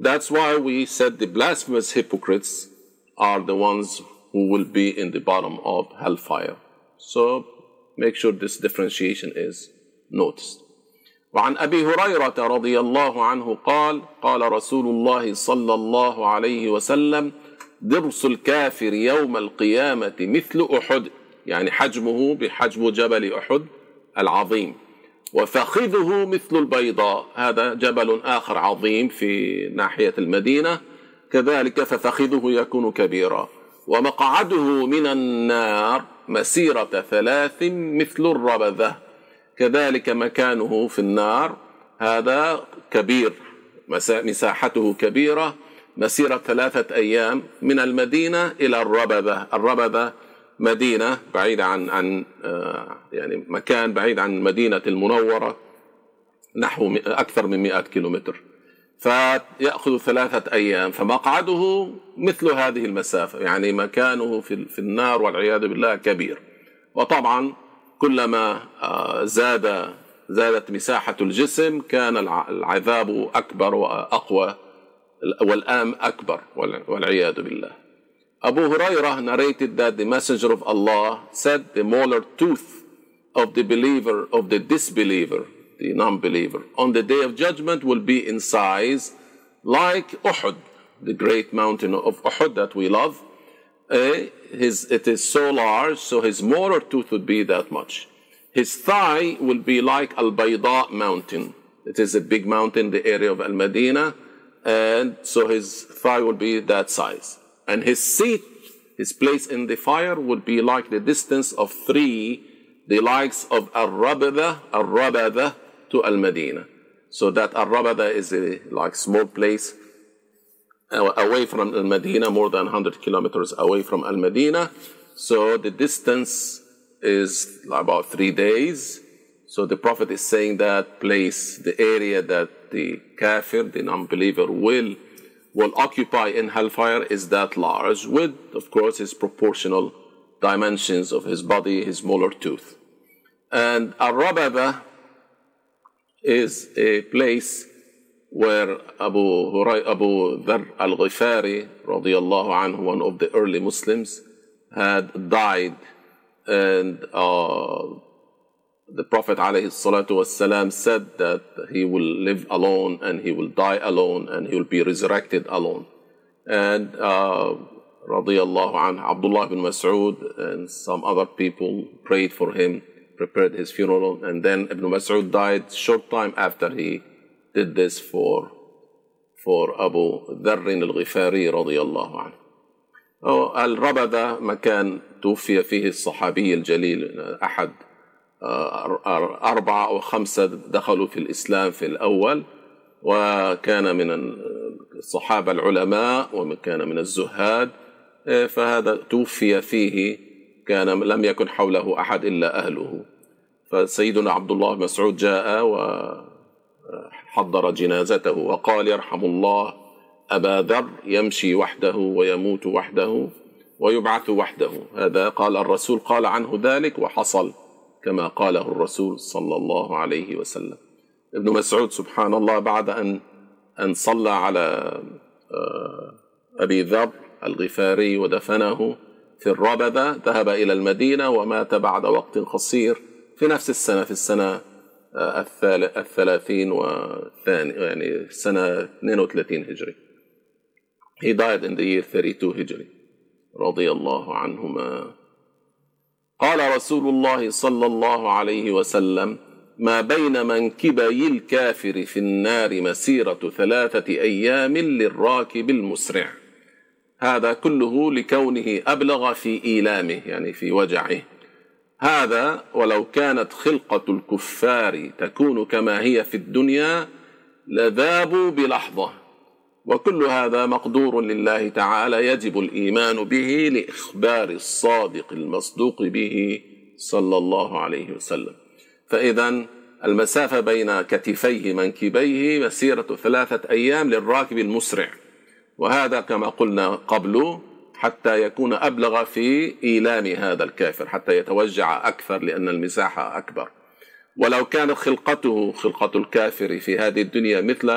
That's why we said the blasphemous hypocrites are the ones who will be in the bottom of hellfire. So make sure this differentiation is noticed. وعن أبي هريرة رضي الله عنه قال قال رسول الله صلى الله عليه وسلم ضرس الكافر يوم القيامة مثل أحد، يعني حجمه بحجم جبل أحد العظيم، وفخذه مثل البيضاء، هذا جبل آخر عظيم في ناحية المدينة كذلك، ففخذه يكون كبيرا، ومقعده من النار مسيرة 3 مثل الربذة، كذلك مكانه في النار هذا كبير، مساحته كبيرة، مسيرة 3 أيام من المدينة إلى الربذة. الربذة مدينة بعيدة عن يعني مكان بعيد عن المدينة المنورة نحو أكثر من 100 كيلومتر، فيأخذ 3 أيام، فمقعده مثل هذه المسافة، يعني مكانه في النار والعياذ بالله كبير. وطبعا كلما زادت مساحة الجسم كان العذاب أكبر وأقوى والآم أكبر والعياذ بالله. Abu Hurairah narrated that the Messenger of Allah said the molar tooth of the believer, of the disbeliever, the non-believer, on the day of judgment will be in size like Uhud, the great mountain of Uhud that we love. It is so large, so his molar tooth would be that much. His thigh will be like Al-Bayda mountain. It is a big mountain in the area of Al-Madinah, and so his thigh will be that size. And his seat, his place in the fire, would be like the distance of 3, the likes of Al-Rabada to Al-Madinah. So that Al-Rabada is a like small place away from Al-Madinah, more than 100 kilometers away from Al-Madinah. So the distance is about 3 days. So the Prophet is saying that place, the area that the kafir, the non-believer, will occupy in hellfire is that large, with, of course, his proportional dimensions of his body, his molar tooth. And Al-Rabada is a place where Abu Dharr al-Ghifari, radiyallahu anhu, one of the early Muslims, had died, and the Prophet ﷺ said that he will live alone and he will die alone and he will be resurrected alone. And radiyallahu anhu, Abdullah bin Mas'ud and some other people prayed for him, prepared his funeral, and then Ibn Mas'ud died short time after he did this for Abu Dharr al-Ghifari radiyallahu anhu. الربذة مكان توفي فيه الصحابي الجليل، أحد 4 أو 5 دخلوا في الإسلام في الأول، وكان من الصحابة العلماء وكان من الزهاد، فهذا توفي فيه، لم يكن حوله أحد إلا أهله. فسيدنا عبد الله بن مسعود جاء وحضر جنازته وقال يرحم الله أبا ذر يمشي وحده ويموت وحده ويبعث وحده. هذا قال الرسول، قال عنه ذلك وحصل كما قاله الرسول صلى الله عليه وسلم. ابن مسعود سبحان الله بعد أن صلى على أبي ذر الغفاري ودفنه في الربذة ذهب إلى المدينة ومات بعد وقت قصير في نفس السنة، في السنة 30 والثاني، يعني السنة 32 هجري. He died in the year 32 هجري رضي الله عنهما. قال رسول الله صلى الله عليه وسلم ما بين منكبي الكافر في النار مسيرة 3 أيام للراكب المسرع. هذا كله لكونه أبلغ في إيلامه، يعني في وجعه. هذا ولو كانت خلقة الكفار تكون كما هي في الدنيا لذابوا بلحظة، وكل هذا مقدور لله تعالى، يجب الإيمان به لإخبار الصادق المصدوق به صلى الله عليه وسلم. فإذا المسافة بين كتفيه منكبيه مسيرة 3 أيام للراكب المسرع، وهذا كما قلنا قبل حتى يكون أبلغ في إيلام هذا الكافر، حتى يتوجع أكثر لأن المساحة أكبر. ولو كانت خلقته خلقة الكافر في هذه الدنيا مثل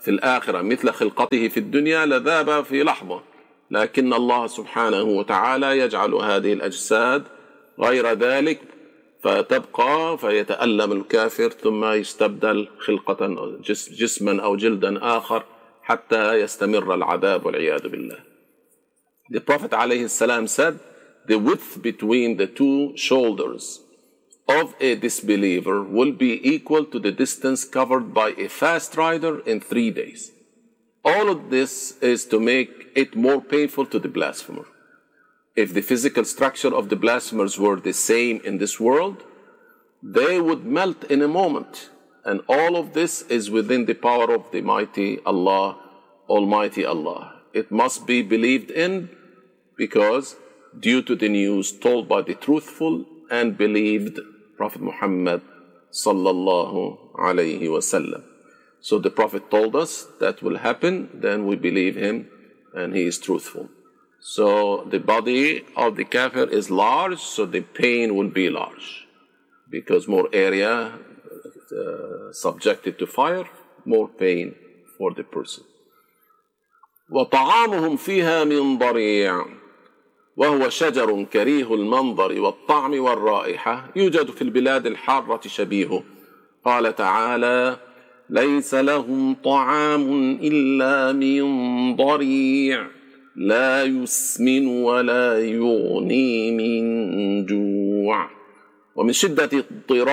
في الآخرة مثل خلقته في الدنيا لذاب في لحظة، لكن الله سبحانه وتعالى يجعل هذه الأجساد غير ذلك فتبقى، فيتألم الكافر ثم يستبدل خلقة جسما أو جلدا آخر حتى يستمر العذاب والعياذ بالله. The Prophet عليه السلام said, the width between the two shoulders of a disbeliever will be equal to the distance covered by a fast rider in 3 days. All of this is to make it more painful to the blasphemer. If the physical structure of the blasphemers were the same in this world, they would melt in a moment. And all of this is within the power of the mighty Allah, Almighty Allah. It must be believed in because due to the news told by the truthful and believed Prophet Muhammad sallallahu alayhi wasallam. So the Prophet told us that will happen, then we believe him and he is truthful. So the body of the kafir is large, so the pain will be large. Because more area subjected to fire, more pain for the person. وطعامهم فيها من ضريع وهو شجر كريه المنظر والطعم والرائحة يوجد في البلاد الحارة شبيهه. قال تعالى: ليس لهم طعام إلا من ضريع لا يسمن ولا يغني من جوع. ومن شدة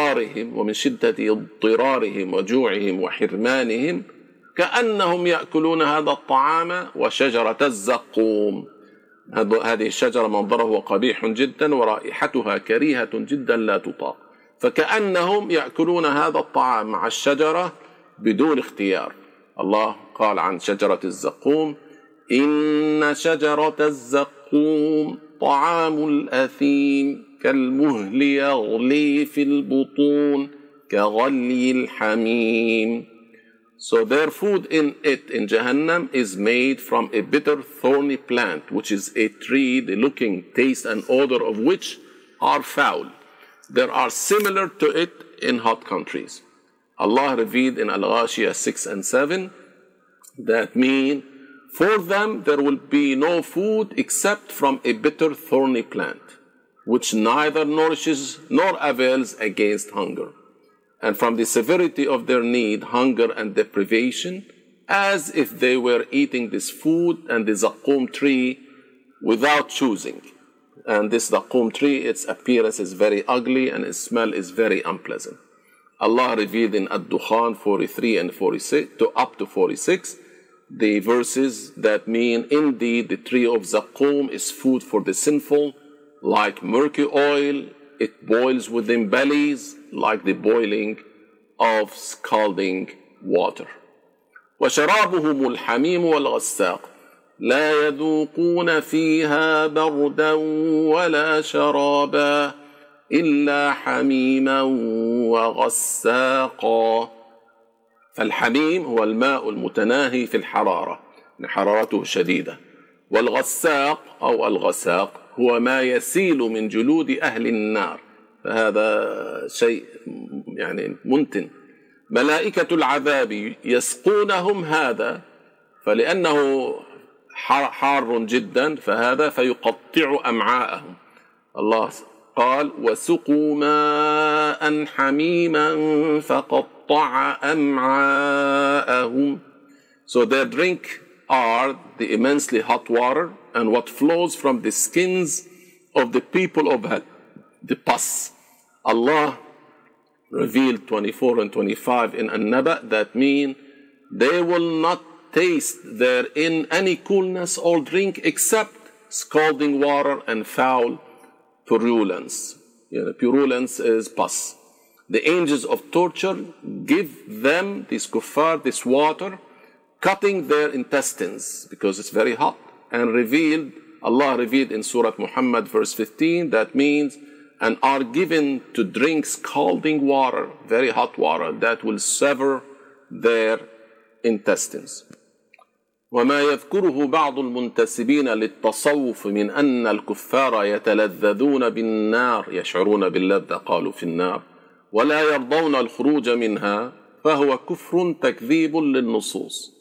اضطرارهم وجوعهم وحرمانهم كأنهم يأكلون هذا الطعام وشجرة الزقوم. هذه الشجرة منظره قبيح جدا ورائحتها كريهة جدا لا تطاق، فكأنهم يأكلون هذا الطعام مع الشجرة بدون اختيار. الله قال عن شجرة الزقوم: إن شجرة الزقوم طعام الأثيم كالمهل يغلي في البطون كغلي الحميم. So their food in Jahannam is made from a bitter thorny plant, which is a tree, the looking, taste and odor of which are foul. There are similar to it in hot countries. Allah revealed in Al-Ghashiyah 6 and 7 that mean for them there will be no food except from a bitter thorny plant, which neither nourishes nor avails against hunger. And from the severity of their need, hunger and deprivation, as if they were eating this food and the Zaqqum tree without choosing. And this Zaqqum tree, its appearance is very ugly and its smell is very unpleasant. Allah revealed in Ad-Dukhan 43 and 46 to up to 46 the verses that mean indeed the tree of Zaqqum is food for the sinful, like murky oil. It boils within bellies like the boiling of scalding water. وشرابهم الحميم والغساق لا يذوقون فيها بردا ولا شرابا إلا حميما وغساقا. فالحميم هو الماء المتناهي في الحرارة، حرارته شديدة. والغساق أو الغساق هو ما يسيل من جلود أهل النار، فهذا شيء يعني منتن. ملائكة العذاب يسقونهم هذا فلأنه حار جدا فهذا فيقطع أمعاءهم. الله قال: وسقوا ماء حميما فقطع أمعاءهم. So their drink are the immensely hot water and what flows from the skins of the people of hell, the pus. Allah revealed 24 and 25 in An-Naba that mean they will not taste therein any coolness or drink except scalding water and foul purulence. Purulence is pus. The angels of torture give them, these kuffar, this water, cutting their intestines because it's very hot. And Allah revealed in Surah Muhammad verse 15 that means and are given to drink scalding water, very hot water, that will sever their intestines. وما يذكره بعض المنتسبين للتصوف من أن الكفار يتلذذون بالنار يشعرون باللذة قالوا في النار ولا يرضون الخروج منها فهو كفر تكذيب للنصوص.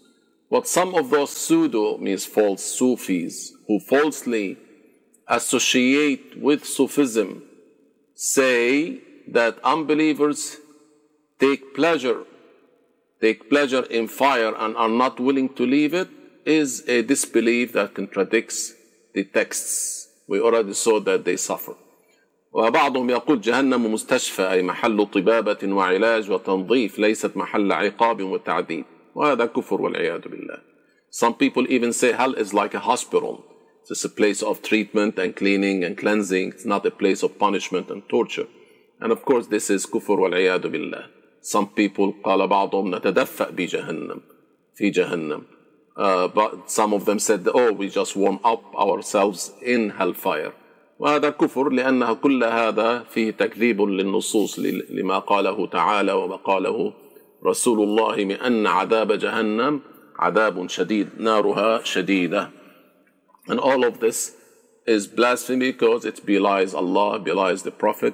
What some of those pseudo means false Sufis who falsely associate with Sufism say that unbelievers take pleasure in fire and are not willing to leave it is a disbelief that contradicts the texts. We already saw that they suffer. وبعضهم يقول جهنم مستشفى أي محل طبابة وعلاج وتنظيف ليست محل عقاب وتعذيب وهذا كفر والعياذ بالله. Some people even say hell is like a hospital. It's a place of treatment and cleaning and cleansing. It's not a place of punishment and torture. And of course this is كفر والعياذ بالله. Some people قال بعضهم نتدفأ بجهنم في جهنم. But some of them said, oh, we just warm up ourselves in hellfire. وهذا كفر لأنه كل هذا فيه تكذيب للنصوص لما قاله تعالى وما قاله رسول الله من أن عذاب جهنم عذاب شديد نارها شديدة. And all of this is blasphemy because it belies Allah, belies the Prophet,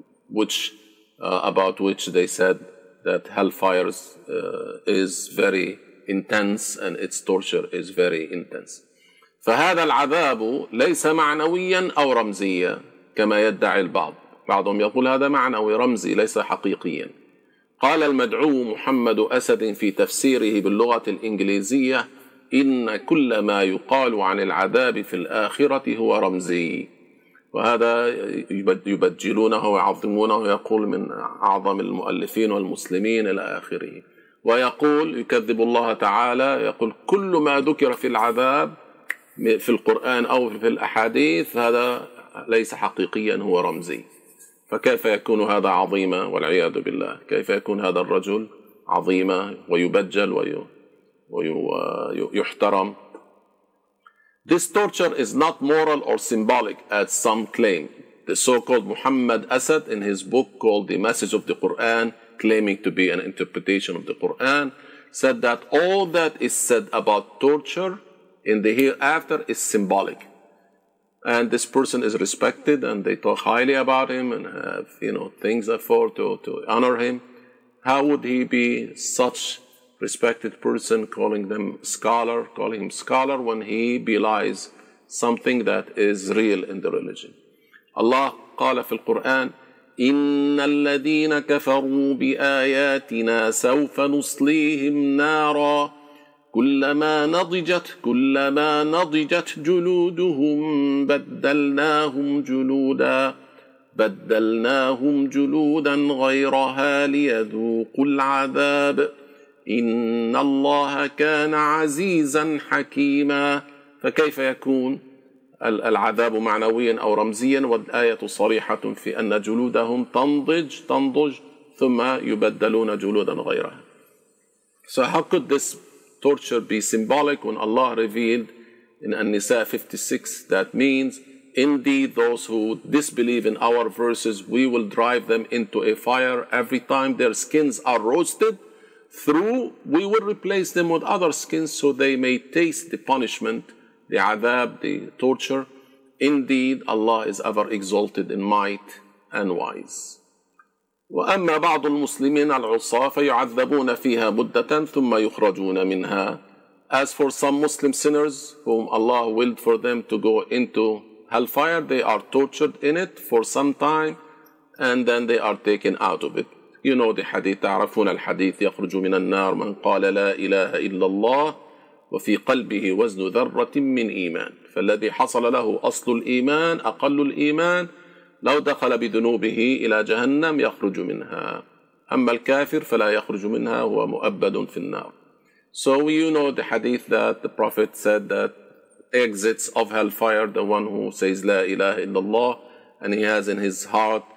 about which they said that hellfire is very intense and its torture is very intense. فهذا العذاب ليس معنويا أو رمزيا كما يدعي البعض. بعضهم يقول هذا معنوي رمزي ليس حقيقيا. قال المدعو محمد أسد في تفسيره باللغة الإنجليزية إن كل ما يقال عن العذاب في الآخرة هو رمزي. وهذا يبجلونه ويعظمونه يقول من أعظم المؤلفين والمسلمين إلى آخره. ويقول يكذب الله تعالى يقول كل ما ذكر في العذاب في القرآن أو في الأحاديث هذا ليس حقيقيا هو رمزي. فكيف يكون هذا عظيما والعياذ بالله؟ كيف يكون هذا الرجل عظيما ويبجل ويحترم؟ This torture is not moral or symbolic as some claim. The so-called Muhammad Asad in his book called The Message of the Quran, claiming to be an interpretation of the Quran, said that all that is said about torture in the hereafter is symbolic. And this person is respected and they talk highly about him and have, things therefore to honor him. How would he be such respected person calling him scholar when he belies something that is real in the religion? Allah قال في القرآن إن الذين كفروا بآياتنا سوف نصليهم نارا كلما نضجت جلودهم بدلناهم جلودا غيرها ليذوقوا العذاب إن الله كان عزيزا حكيما. فكيف يكون العذاب معنويا أو رمزيا والآية صريحة في أن جلودهم تنضج ثم يبدلون جلودا غيرها. So how could this torture be symbolic when Allah revealed in An-Nisa 56 that means indeed those who disbelieve in our verses we will drive them into a fire every time their skins are roasted through we will replace them with other skins so they may taste the punishment, the adhab, the torture. Indeed Allah is ever exalted in might and wise. وأما بعض المسلمين العصاة فيعذبون فيها مدة ثم يخرجون منها. As for some Muslim sinners whom Allah willed for them to go into hellfire, they are tortured in it for some time and then they are taken out of it. You know the hadith, تعرفون الحديث يخرج من النار من قال لا إله إلا الله وفي قلبه وزن ذرة من إيمان فالذي حصل له أصل الإيمان أقل الإيمان لو دخل بذنوبه إلى جهنم يخرج منها أما الكافر فلا يخرج منها هو مؤبد في النار. So you know the hadith that the Prophet said that exits of hellfire the one who says لا إله إلا الله and he has in his heart